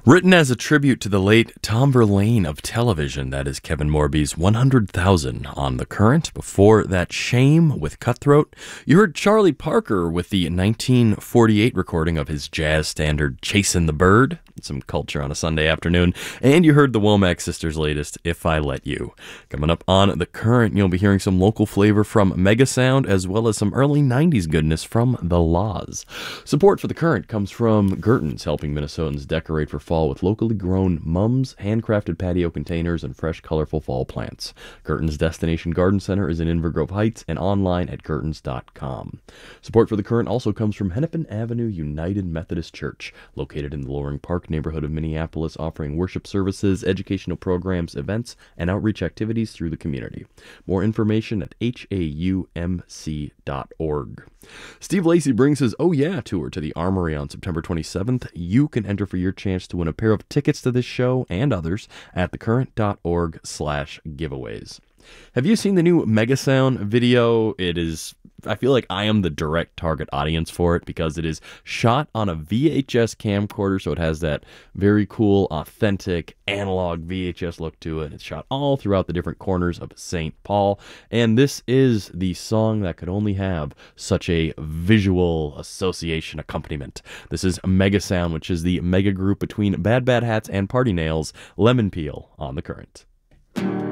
Written as a tribute to the late Tom Verlaine of television, that is Kevin Morby's 100,000 on The Current. Before that, Shame with Cutthroat. You heard Charlie Parker with the 1948 recording of his jazz standard Chasin' the Bird. Some culture on a Sunday afternoon. And you heard the Womack Sisters' latest, If I Let You. Coming up on The Current, you'll be hearing some local flavor from Megasound, as well as some early 90s goodness from The Laws. Support for The Current comes from Gerton's, helping Minnesotans decorate for fall with locally grown mums, handcrafted patio containers, and fresh, colorful fall plants. Gerton's Destination Garden Center is in Inver Grove Heights and online at gertons.com. Support for The Current also comes from Hennepin Avenue United Methodist Church, located in the Loring Park neighborhood of Minneapolis, offering worship services, educational programs, events, and outreach activities through the community. More information at haumc.org. Steve Lacy brings his Oh Yeah tour to the Armory on September 27th. You can enter for your chance to win a pair of tickets to this show and others at thecurrent.org/giveaways. Have you seen the new Megasound video? I feel like I am the direct target audience for it because it is shot on a VHS camcorder, so it has that very cool, authentic, analog VHS look to it. It's shot all throughout the different corners of St. Paul, and this is the song that could only have such a visual association accompaniment. This is Megasound, which is the mega group between Bad Bad Hats and Party Nails, Lemon Peel on The Current.